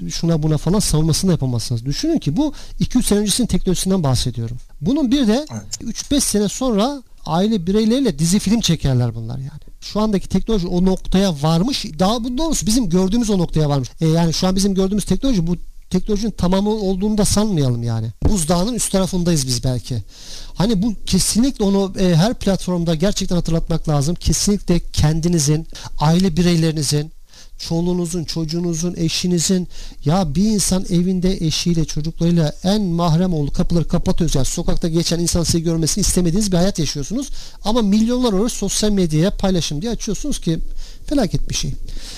şuna buna falan savunmasını yapamazsınız. Düşünün ki bu 2-3 sene öncesinin teknolojisinden bahsediyorum. Bunun bir de 3-5 sene sonra aile bireyleriyle dizi film çekerler bunlar yani. Şu andaki teknoloji o noktaya varmış. Daha bu doğrusu bizim gördüğümüz o noktaya varmış. Yani şu an bizim gördüğümüz teknoloji bu teknolojinin tamamı olduğunu da sanmayalım yani. Buzdağının üst tarafındayız biz belki. Hani bu kesinlikle onu her platformda gerçekten hatırlatmak lazım. Kesinlikle kendinizin, aile bireylerinizin, çoluğunuzun, çocuğunuzun, eşinizin, ya bir insan evinde eşiyle, çocuklarıyla en mahrem olduğu kapıları kapatıyoruz. Yani sokakta geçen insan sizi görmesini istemediğiniz bir hayat yaşıyorsunuz. Ama milyonlar olarak sosyal medyaya paylaşım diye açıyorsunuz ki felaket bir şey.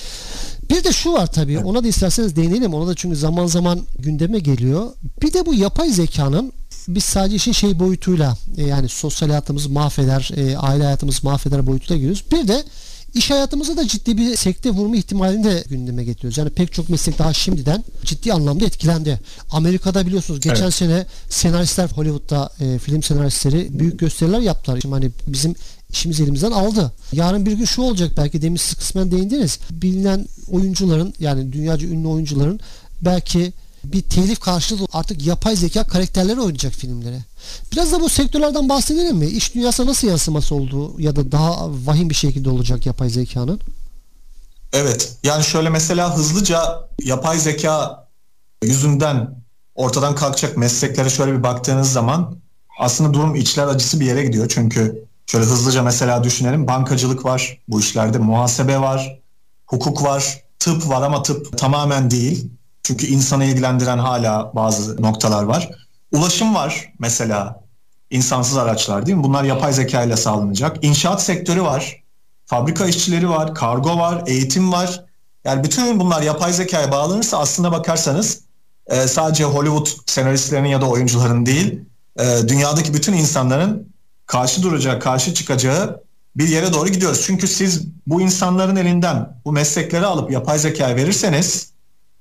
Bir de şu var tabii, ona da isterseniz değinelim. Ona da çünkü zaman zaman gündeme geliyor. Bir de bu yapay zekanın biz sadece işin boyutuyla yani sosyal hayatımızı mahveder, aile hayatımızı mahveder boyutuyla giriyoruz. Bir de iş hayatımızda da ciddi bir sekte vurma ihtimalini de gündeme getiriyoruz. Yani pek çok meslek daha şimdiden ciddi anlamda etkilendi. Amerika'da biliyorsunuz geçen sene senaristler Hollywood'da film senaristleri büyük gösteriler yaptılar. Şimdi hani bizim işimizi elimizden aldı. Yarın bir gün şu olacak, belki demin siz kısmen değindiniz. Bilinen oyuncuların, yani dünyaca ünlü oyuncuların belki bir telif karşılığı artık yapay zeka karakterleri oynayacak filmlere. Biraz da bu sektörlerden bahsedelim mi? İş dünyasına nasıl yansıması olduğu ya da daha vahim bir şekilde olacak yapay zekanın? Evet. Yani şöyle mesela hızlıca yapay zeka yüzünden ortadan kalkacak mesleklere şöyle bir baktığınız zaman aslında durum içler acısı bir yere gidiyor. Çünkü şöyle hızlıca mesela düşünelim. Bankacılık var bu işlerde, muhasebe var, hukuk var, tıp var ama tıp tamamen değil. Çünkü insanı ilgilendiren hala bazı noktalar var. Ulaşım var mesela, insansız araçlar değil mi? Bunlar yapay zeka ile sağlanacak. İnşaat sektörü var, fabrika işçileri var, kargo var, eğitim var. Yani bütün bunlar yapay zekaya bağlanırsa aslında bakarsanız sadece Hollywood senaristlerinin ya da oyuncuların değil, dünyadaki bütün insanların karşı duracağı, karşı çıkacağı bir yere doğru gidiyoruz. Çünkü siz bu insanların elinden bu meslekleri alıp yapay zekaya verirseniz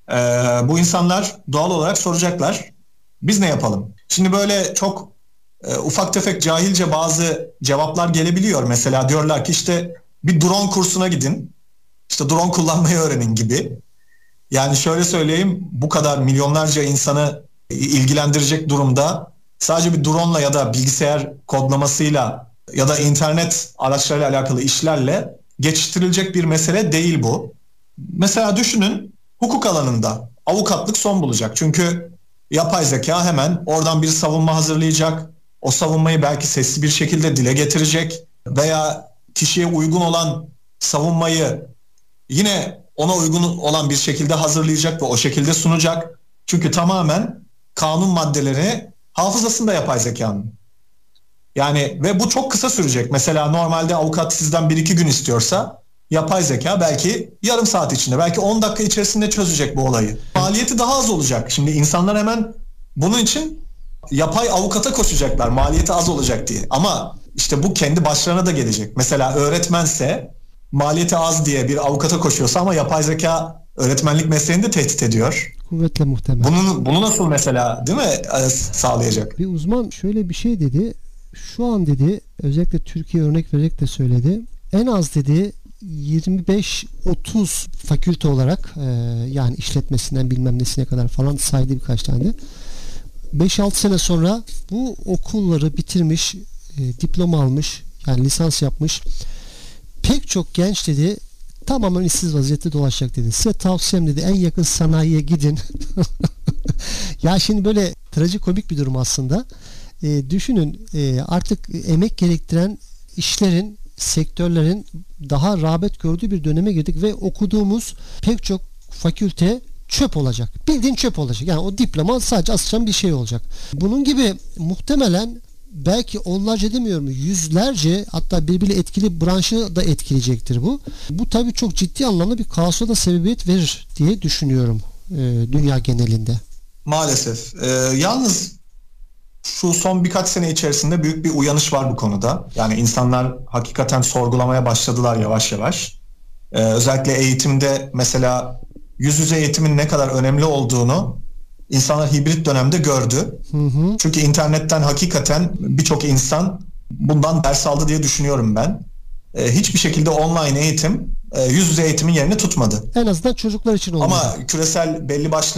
bu insanlar doğal olarak soracaklar. Biz ne yapalım? Şimdi böyle çok ufak tefek cahilce bazı cevaplar gelebiliyor. Mesela diyorlar ki işte bir drone kursuna gidin. İşte drone kullanmayı öğrenin gibi. Yani şöyle söyleyeyim, bu kadar milyonlarca insanı ilgilendirecek durumda sadece bir drone'la ya da bilgisayar kodlamasıyla ya da internet araçlarıyla alakalı işlerle geçiştirilecek bir mesele değil bu. Mesela düşünün, hukuk alanında avukatlık son bulacak. Çünkü yapay zeka hemen oradan bir savunma hazırlayacak. O savunmayı belki sesli bir şekilde dile getirecek veya kişiye uygun olan savunmayı yine ona uygun olan bir şekilde hazırlayacak ve o şekilde sunacak. Çünkü tamamen kanun maddeleri hafızasında yapay zekanın. Yani ve bu çok kısa sürecek. Mesela normalde avukat sizden 1-2 gün istiyorsa yapay zeka belki yarım saat içinde, belki 10 dakika içerisinde çözecek bu olayı. Maliyeti daha az olacak. Şimdi insanlar hemen bunun için yapay avukata koşacaklar, maliyeti az olacak diye. Ama işte bu kendi başlarına da gelecek. Mesela öğretmense maliyeti az diye bir avukata koşuyorsa ama yapay zeka öğretmenlik mesleğini de tehdit ediyor. Kuvvetle muhtemel. Bunu nasıl mesela değil mi sağlayacak? Bir uzman şöyle bir şey dedi. Şu an dedi, özellikle Türkiye örnek vererek de söyledi. En az dedi 25-30 fakülte olarak yani işletmesinden bilmem nesine kadar falan saydı birkaç tane. 5-6 sene sonra bu okulları bitirmiş, diploma almış, yani lisans yapmış pek çok genç dedi tamamen işsiz vaziyette dolaşacak dedi. Size tavsiyem dedi en yakın sanayiye gidin. Ya şimdi böyle trajikomik bir durum aslında. Düşünün artık emek gerektiren işlerin, sektörlerin daha rağbet gördüğü bir döneme girdik ve okuduğumuz pek çok fakülte çöp olacak. Bildiğin çöp olacak. Yani o diploma sadece asılan bir şey olacak. Bunun gibi muhtemelen belki onlarca demiyorum, yüzlerce, hatta birbiriyle etkili branşı da etkileyecektir bu. Bu tabii çok ciddi anlamda bir kaosa da sebebiyet verir diye düşünüyorum dünya genelinde. Maalesef. Yalnız şu son birkaç sene içerisinde büyük bir uyanış var bu konuda. Yani insanlar hakikaten sorgulamaya başladılar yavaş yavaş. Özellikle eğitimde mesela yüz yüze eğitimin ne kadar önemli olduğunu insanlar hibrit dönemde gördü. Çünkü internetten hakikaten birçok insan bundan ders aldı diye düşünüyorum ben. Hiçbir şekilde online eğitim yüz yüze eğitimin yerini tutmadı. En azından çocuklar için olmadı. Ama küresel belli başlı